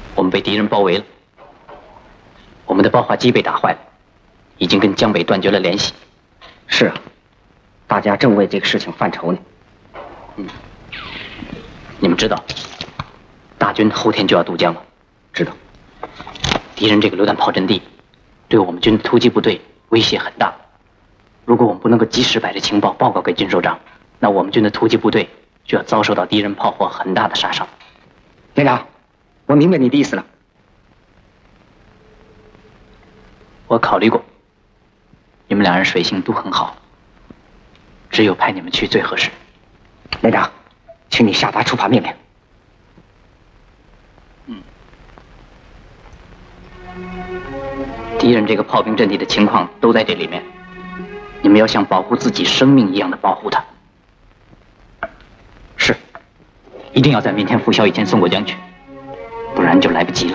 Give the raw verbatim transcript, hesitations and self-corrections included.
我们被敌人包围了，我们的爆化机被打坏了，已经跟江北断绝了联系。 是啊，大家正为这个事情犯愁呢。 嗯，你们知道，大军后天就要渡江了。 知道。 敌人这个榴弹炮阵地，对我们军的突击部队威胁很大。如果我们不能够及时把这情报报告给军首长，那我们军的突击部队就要遭受到敌人炮火很大的杀伤。 连长，我明白你的意思了。 我考虑过，你们两人水性都很好，只有派你们去最合适。 连长，请你下达出发命令。 嗯。敌人这个炮兵阵地的情况都在这里面，你们要像保护自己生命一样的保护它。是，一定要在明天拂晓以前送过江去，不然就来不及了。